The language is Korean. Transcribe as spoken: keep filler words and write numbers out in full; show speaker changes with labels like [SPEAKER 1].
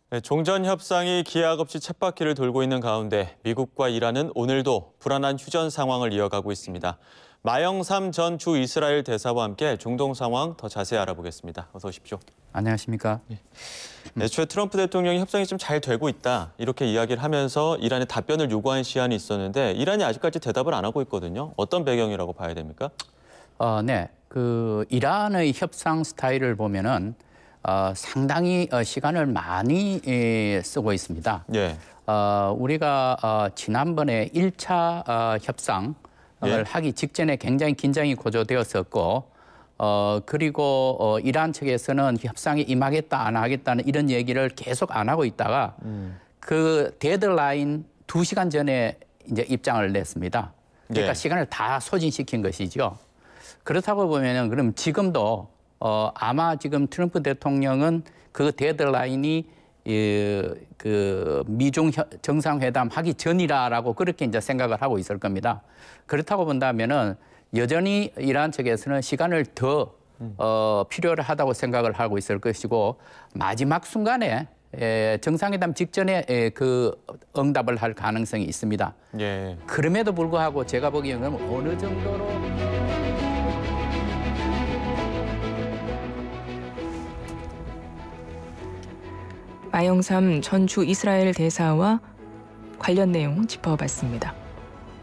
[SPEAKER 1] 네, 종전 협상이 기약 없이 쳇바퀴를 돌고 있는 가운데 미국과 이란은 오늘도 불안한 휴전 상황을 이어가고 있습니다. 마영삼 전 주 이스라엘 대사와 함께 중동 상황 더 자세히 알아보겠습니다. 어서 오십시오.
[SPEAKER 2] 안녕하십니까.
[SPEAKER 1] 네. 애초에 트럼프 대통령이 협상이 좀 잘 되고 있다 이렇게 이야기를 하면서 이란에 답변을 요구한 시한이 있었는데 이란이 아직까지 대답을 안 하고 있거든요. 어떤 배경이라고 봐야 됩니까?
[SPEAKER 2] 어, 네, 그 이란의 협상 스타일을 보면은 어, 상당히 어, 시간을 많이 에, 쓰고 있습니다.
[SPEAKER 1] 예.
[SPEAKER 2] 어, 우리가 어, 지난번에 일 차 어, 협상을
[SPEAKER 1] 예.
[SPEAKER 2] 하기 직전에 굉장히 긴장이 고조되었었고, 어, 그리고 어, 이란 측에서는 협상에 임하겠다 안 하겠다는 이런 얘기를 계속 안 하고 있다가
[SPEAKER 1] 음.
[SPEAKER 2] 그 데드라인 두 시간 전에 이제 입장을 냈습니다. 그러니까
[SPEAKER 1] 예.
[SPEAKER 2] 시간을 다 소진시킨 것이죠. 그렇다고 보면은 그럼 지금도 어, 아마 지금 트럼프 대통령은 그 데드라인이 이, 그 미중 정상회담 하기 전이라라고 그렇게 이제 생각을 하고 있을 겁니다. 그렇다고 본다면은 여전히 이란 측에서는 시간을 더 어, 필요로 하다고 생각을 하고 있을 것이고 마지막 순간에 에, 정상회담 직전에 에, 그 응답을 할 가능성이 있습니다.
[SPEAKER 1] 예.
[SPEAKER 2] 그럼에도 불구하고 제가 보기에는 어느 정도로
[SPEAKER 3] 마영삼 전 주 이스라엘 대사와 관련 내용 짚어봤습니다.